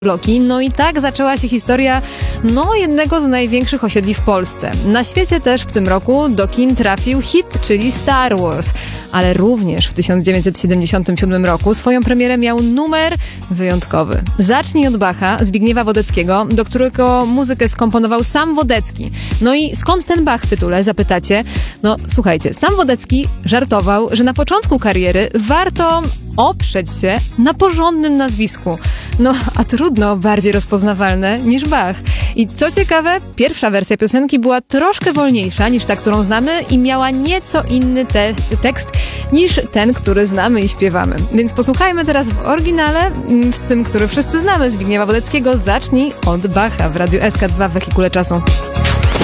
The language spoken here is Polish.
bloki. No i tak zaczęła się historia jednego z największych osiedli w Polsce. Na świecie też w tym roku do kin trafił hit, czyli Star Wars. Ale również w 1977 roku swoją premierę miał numer wyjątkowy. Zacznij od Bacha, Zbigniewa Wodeckiego, do którego muzykę skomponował sam Wodecki. No i skąd ten Bach w tytule, zapytacie? No słuchajcie, sam Wodecki żartował, że na początku kariery warto oprzeć się na porządnym nazwisku. No, a trudno bardziej rozpoznawalne niż Bach. I co ciekawe, pierwsza wersja piosenki była troszkę wolniejsza niż ta, którą znamy i miała nieco inny tekst niż ten, który znamy i śpiewamy. Więc posłuchajmy teraz w oryginale, w tym, który wszyscy znamy, Zbigniewa Wodeckiego, Zacznij od Bacha w Radiu SK2 w Wehikule Czasu.